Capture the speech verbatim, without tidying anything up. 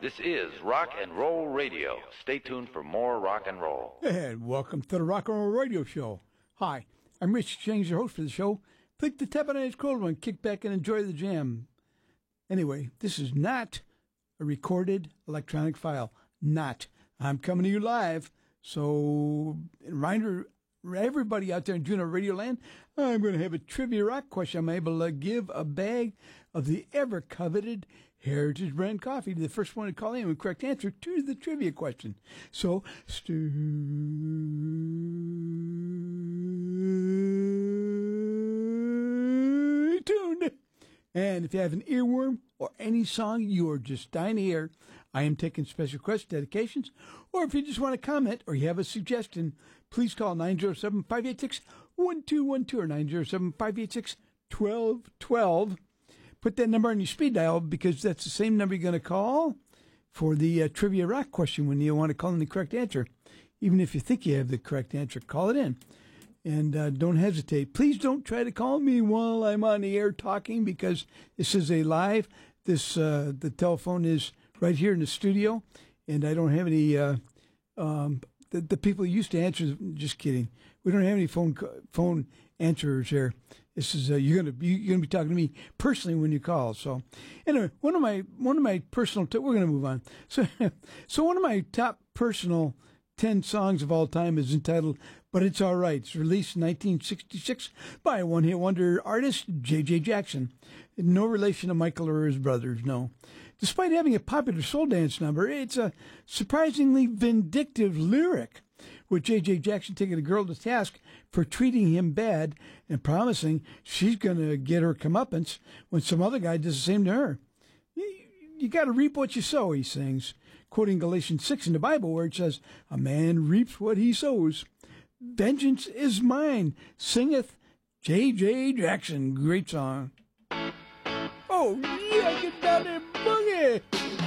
This is Rock and Roll Radio. Stay tuned for more rock and roll. And welcome to the Rock and Roll Radio Show. Hi, I'm Rich James, your host for the show. Click the tap on ice cold one, kick back and enjoy the jam. Anyway, this is not a recorded electronic file. Not. I'm coming to you live. So, reminder, everybody out there in Juno Radio Land, I'm going to have a trivia rock question. I'm able to give a bag of the ever-coveted Heritage Brand Coffee to the first one to call in with correct answer to the trivia question. So, stay tuned. And if you have an earworm or any song you are just dying to hear, I am taking special requests, dedications, or if you just want to comment or you have a suggestion, please call nine oh seven, five eight six, one two one two or nine oh seven, five eight six, one two one two. Put that number on your speed dial because that's the same number you're going to call for the uh, trivia rock question when you want to call in the correct answer. Even if you think you have the correct answer, call it in. And uh, don't hesitate. Please don't try to call me while I'm on the air talking because this is a live. This uh, the telephone is right here in the studio, and I don't have any. Uh, um, the, the people who used to answer. Just kidding. We don't have any phone phone answerers here. This is uh, you're gonna be you're gonna be talking to me personally when you call. So anyway, one of my one of my personal. T- we're gonna move on. So so one of my top personal ten songs of all time is entitled But It's All Right. It's released in nineteen sixty-six by a one-hit wonder artist, J J Jackson. No relation to Michael or his brothers, no. Despite having a popular soul dance number, it's a surprisingly vindictive lyric, with J J Jackson taking a girl to task for treating him bad and promising she's going to get her comeuppance when some other guy does the same to her. You, you got to reap what you sow, he sings, quoting Galatians six in the Bible where it says, a man reaps what he sows. Vengeance is mine, singeth J J Jackson. Great song. Oh, yeah, get down there, boogie!